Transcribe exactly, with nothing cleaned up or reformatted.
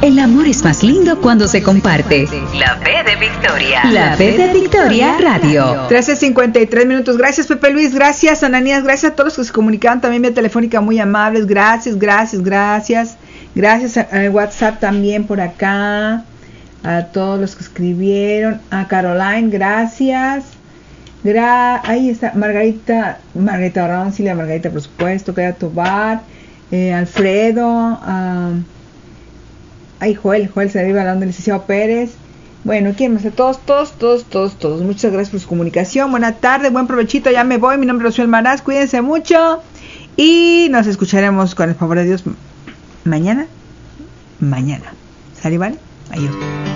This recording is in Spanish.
El amor es más lindo cuando se comparte. La V de Victoria. La V de Victoria Radio. trece cincuenta y tres minutos. Gracias, Pepe Luis. Gracias, Ananías. Gracias a todos los que se comunicaron también vía telefónica, muy amables. Gracias, gracias, gracias. Gracias a, a WhatsApp también por acá. A todos los que escribieron. A Caroline, gracias. Gra Ahí está Margarita, Margarita Roncila, Margarita, por supuesto. Clara Tobar, eh, Alfredo. Uh, Ay, Joel, Joel se deriva hablando del licenciado Pérez. Bueno, ¿quién más? A todos, todos, todos, todos, todos. Muchas gracias por su comunicación. Buena tarde, buen provechito. Ya me voy. Mi nombre es Rocío Almaraz. Cuídense mucho. Y nos escucharemos con el favor de Dios mañana. Mañana. ¿Sale, vale? Adiós.